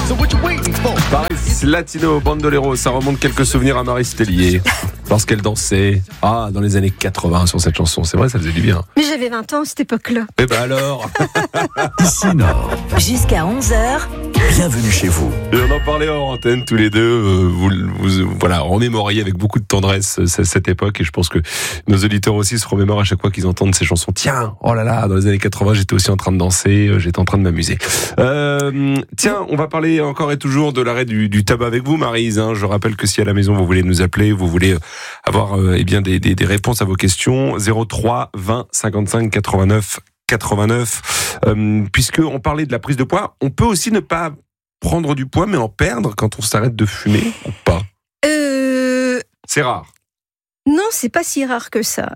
Paris Latino Bandolero, ça remonte quelques souvenirs à Maryse Tellier lorsqu'elle dansait dans les années 80 sur cette chanson. C'est vrai, ça faisait du bien. Mais j'avais 20 ans à cette époque-là. Eh ben alors Ici Nord, jusqu'à 11h. bienvenue chez vous. Et on en parlait hors antenne tous les deux. Vous remémoriez avec beaucoup de tendresse cette époque, et je pense que nos auditeurs aussi se remémorent à chaque fois qu'ils entendent ces chansons. Tiens, oh là là, dans les années 80, j'étais aussi en train de danser, j'étais en train de m'amuser. Tiens, on va parler encore et toujours de l'arrêt du tabac avec vous, Maryse. Je rappelle que si à la maison vous voulez nous appeler, vous voulez avoir des réponses à vos questions, 03 20 55 89 89. Puisque on parlait de la prise de poids, on peut aussi ne pas prendre du poids mais en perdre quand on s'arrête de fumer ou pas? C'est rare. Non, c'est pas si rare que ça.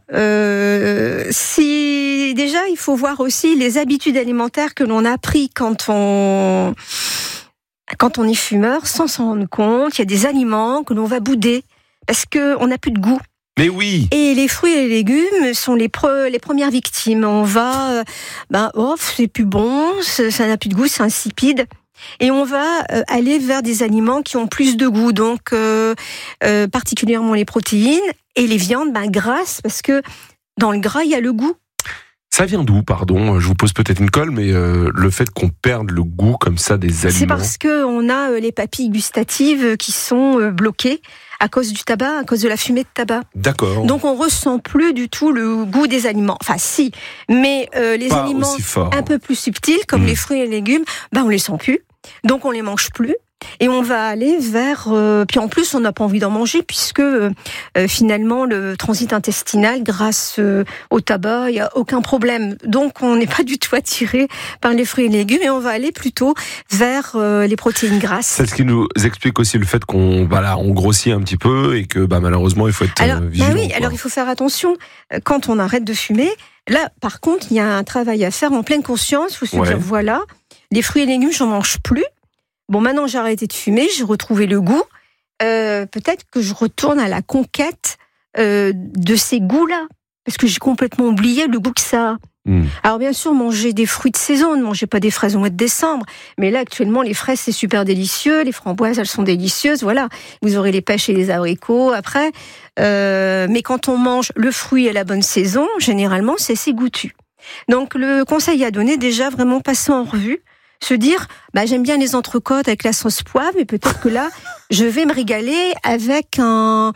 Si déjà, il faut voir aussi les habitudes alimentaires que l'on a pris quand on est fumeur, sans s'en rendre compte. Il y a des aliments que l'on va bouder parce que on n'a plus de goût. Mais oui. Et les fruits et les légumes sont les premières victimes. On va, c'est plus bon, ça n'a plus de goût, c'est insipide. Et on va aller vers des aliments qui ont plus de goût, donc particulièrement les protéines et les viandes grasses, parce que dans le gras, il y a le goût. Ça vient d'où, pardon? Je vous pose peut-être une colle, mais le fait qu'on perde le goût comme ça des aliments... C'est parce qu'on a les papilles gustatives qui sont bloquées à cause du tabac, à cause de la fumée de tabac. D'accord. Donc on ressent plus du tout le goût des aliments. Enfin si, mais les pas aliments fort, un peu plus subtils, comme les fruits et les légumes, on les sent plus. Donc on les mange plus. Et on va aller vers... puis en plus, on n'a pas envie d'en manger puisque finalement, le transit intestinal, grâce au tabac, il n'y a aucun problème. Donc on n'est pas du tout attiré par les fruits et les légumes et on va aller plutôt vers les protéines grasses. C'est ce qui nous explique aussi le fait qu'on grossit un petit peu et que malheureusement, il faut être vigilant. Alors il faut faire attention. Quand on arrête de fumer, là, par contre, il y a un travail à faire en pleine conscience. Il faut se dire, voilà, les fruits et légumes, j'en mange plus. Bon, maintenant j'ai arrêté de fumer, j'ai retrouvé le goût. Peut-être que je retourne à la conquête de ces goûts-là, parce que j'ai complètement oublié le goût que ça a. Alors bien sûr, manger des fruits de saison, ne mangez pas des fraises au mois de décembre. Mais là, actuellement, les fraises, c'est super délicieux. Les framboises, elles sont délicieuses. Voilà, vous aurez les pêches et les abricots après. Mais quand on mange le fruit à la bonne saison, généralement, c'est assez goûtu. Donc le conseil à donner, déjà, vraiment passer en revue. Se dire, j'aime bien les entrecôtes avec la sauce poivre, mais peut-être que là, je vais me régaler avec un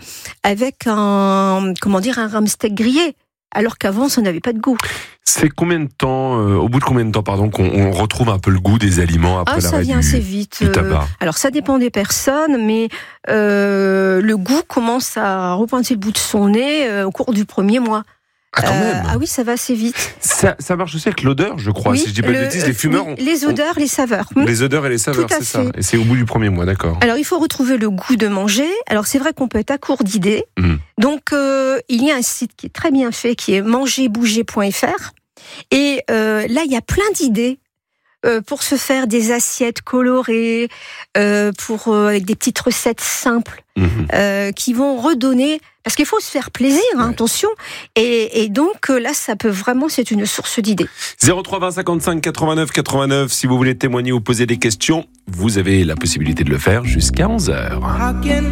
rhum steak grillé, alors qu'avant, ça n'avait pas de goût. C'est combien de temps, au bout de combien de temps, qu'on retrouve un peu le goût des aliments après l'arrêt ça vient assez vite. Du tabac. Alors, ça dépend des personnes, mais le goût commence à repointer le bout de son nez au cours du premier mois. Ah, quand même. Oui, ça va assez vite. Ça marche aussi avec l'odeur, je crois. Oui, si je dis pas de bêtises, les fumeurs... les odeurs, les saveurs. Les odeurs et les saveurs, c'est ça. Et c'est au bout du premier mois, d'accord. Alors, il faut retrouver le goût de manger. Alors, c'est vrai qu'on peut être à court d'idées. Donc, il y a un site qui est très bien fait, qui est mangerbouger.fr. Et là, il y a plein d'idées pour se faire des assiettes colorées, avec des petites recettes simples qui vont redonner... Parce qu'il faut se faire plaisir, attention. Et donc là, ça peut vraiment, c'est une source d'idées. 03 20 55 89 89, si vous voulez témoigner ou poser des questions, vous avez la possibilité de le faire jusqu'à 11h.